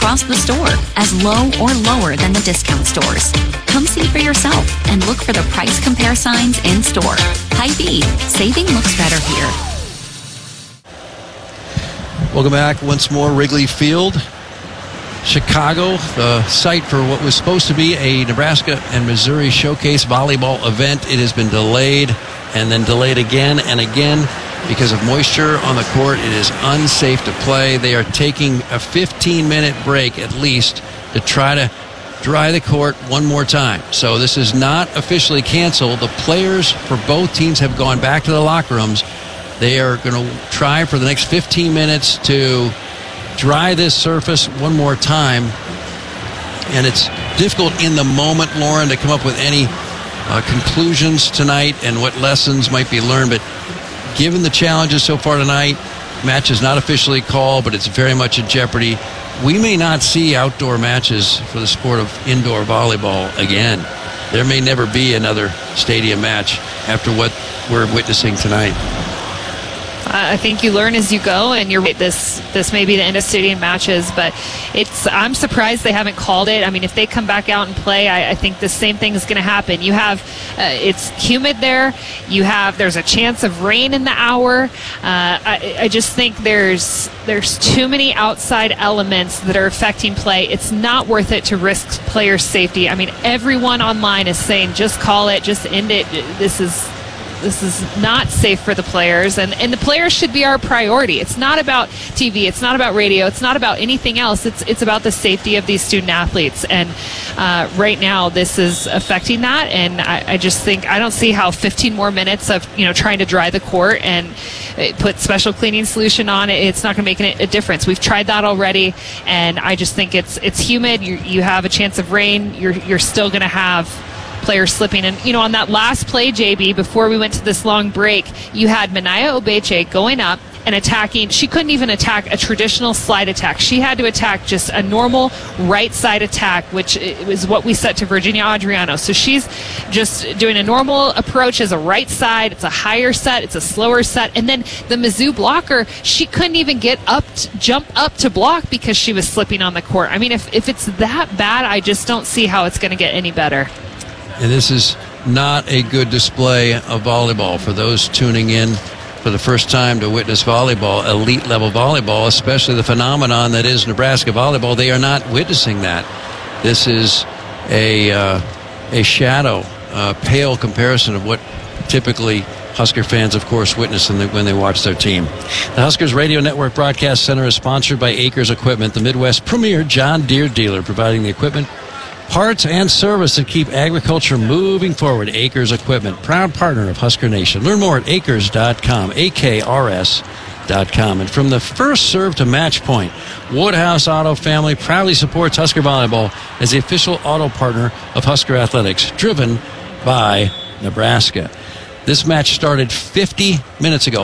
across the store, as low or lower than the discount stores. Come see for yourself and look for the price compare signs in store. Hy-Vee, saving looks better here. Welcome back once more, Wrigley Field. Chicago, the site for what was supposed to be a Nebraska and Missouri Showcase volleyball event. It has been delayed and then delayed again and again because of moisture on the court. It is unsafe to play. They are taking a 15-minute break at least to try to dry the court one more time. So this is not officially canceled. The players for both teams have gone back to the locker rooms. They are going to try for the next 15 minutes to dry this surface one more time. And it's difficult in the moment, Lauren, to come up with any conclusions tonight and what lessons might be learned. But given the challenges so far tonight, match is not officially called, but it's very much in jeopardy. We may not see outdoor matches for the sport of indoor volleyball again. There may never be another stadium match after what we're witnessing tonight. I think you learn as you go, and you're right. This may be the end of stadium matches, but I'm surprised they haven't called it. I mean, if they come back out and play, I think the same thing is going to happen. You have it's humid there. There's a chance of rain in the hour. I just think there's too many outside elements that are affecting play. It's not worth it to risk player safety. I mean, everyone online is saying just call it, just end it. This is not safe for the players, and the players should be our priority. It's not about TV, it's not about radio, it's not about anything else. It's about the safety of these student athletes, and right now this is affecting that. And I just think I don't see how 15 more minutes of trying to dry the court and put special cleaning solution on it, it's not going to make a difference. We've tried that already, and I just think it's humid. You have a chance of rain. You're still going to have players slipping. And, on that last play, JB, before we went to this long break, you had Manaya Obeche going up and attacking. She couldn't even attack a traditional slide attack. She had to attack just a normal right side attack, which is what we set to Virginia Adriano. So she's just doing a normal approach as a right side. It's a higher set. It's a slower set. And then the Mizzou blocker, she couldn't even jump up to block because she was slipping on the court. I mean, if it's that bad, I just don't see how it's going to get any better. And this is not a good display of volleyball for those tuning in for the first time to witness volleyball, elite level volleyball, especially the phenomenon that is Nebraska volleyball. They are not witnessing that. This is a shadow, pale comparison of what typically Husker fans, of course, witness when they watch their team. The Huskers Radio Network Broadcast Center is sponsored by Acres Equipment, the Midwest premier John Deere dealer, providing the equipment, parts, and service that keep agriculture moving forward. Acres Equipment, proud partner of Husker Nation. Learn more at acres.com, AKRS.com. And from the first serve to match point, Woodhouse Auto Family proudly supports Husker Volleyball as the official auto partner of Husker Athletics, driven by Nebraska. This match started 50 minutes ago,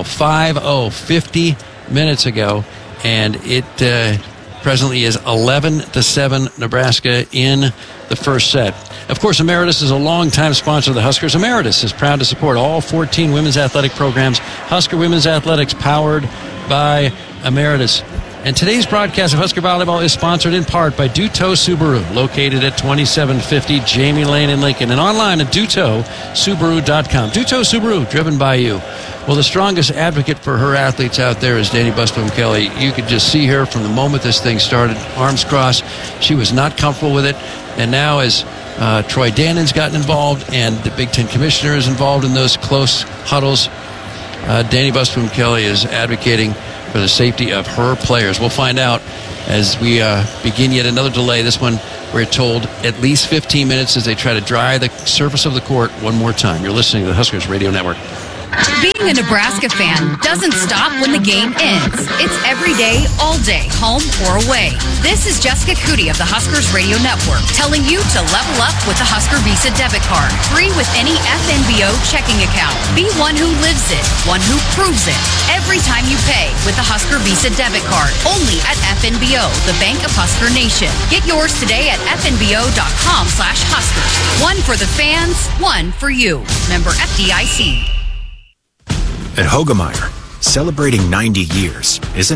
50 minutes ago, and it presently is 11-7 Nebraska in the first set. Of course, Emeritus is a longtime sponsor of the Huskers. Emeritus is proud to support all 14 women's athletic programs. Husker Women's Athletics, powered by Emeritus. And today's broadcast of Husker Volleyball is sponsored in part by Duto Subaru, located at 2750 Jamie Lane in Lincoln, and online at DutoSubaru.com. Duto Subaru, driven by you. Well, the strongest advocate for her athletes out there is Danny Busboom Kelly. You could just see her from the moment this thing started, arms crossed. She was not comfortable with it. And now as Troy Dannon's gotten involved and the Big Ten commissioner is involved in those close huddles, Danny Busboom Kelly is advocating for the safety of her players. We'll find out as we begin yet another delay. This one, we're told, at least 15 minutes as they try to dry the surface of the court one more time. You're listening to the Huskers Radio Network. Being a Nebraska fan doesn't stop when the game ends. It's every day, all day, home or away. This is Jessica Cootie of the Huskers Radio Network telling you to level up with the Husker Visa debit card. Free with any FNBO checking account. Be one who lives it, one who proves it. Every time you pay with the Husker Visa debit card. Only at FNBO, the Bank of Husker Nation. Get yours today at FNBO.com/Huskers. One for the fans, one for you. Member FDIC. At Hoegemeyer, celebrating 90 years isn't